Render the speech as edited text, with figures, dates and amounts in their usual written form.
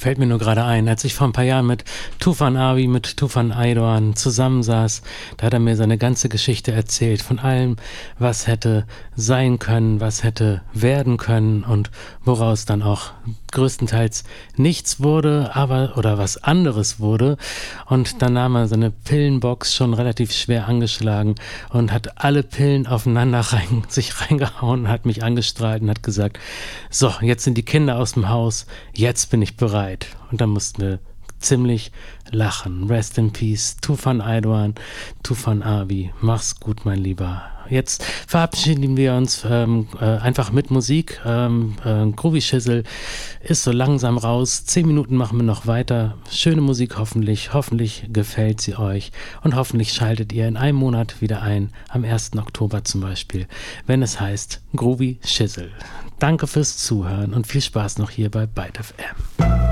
Fällt mir nur gerade ein, als ich vor ein paar Jahren mit Tufan Abi, mit Tufan Aydoğan zusammensaß, da hat er mir seine ganze Geschichte erzählt, von allem, was hätte sein können, was hätte werden können und woraus dann auch größtenteils nichts wurde, oder was anderes wurde. Und dann nahm er seine Pillenbox schon relativ schwer angeschlagen und hat alle Pillen aufeinander sich reingehauen, hat mich angestrahlt und hat gesagt, so, jetzt sind die Kinder aus dem Haus, jetzt bin ich bereit. Und dann mussten wir ziemlich lachen. Rest in Peace, Tufan Aydoğan, Tufan Abi. Mach's gut, mein Lieber. Jetzt verabschieden wir uns einfach mit Musik. Groovy Shizzle ist so langsam raus. 10 Minuten machen wir noch weiter. Schöne Musik hoffentlich. Hoffentlich gefällt sie euch. Und hoffentlich schaltet ihr in einem Monat wieder ein. Am 1. Oktober zum Beispiel. Wenn es heißt Groovy Shizzle. Danke fürs Zuhören und viel Spaß noch hier bei Byte FM.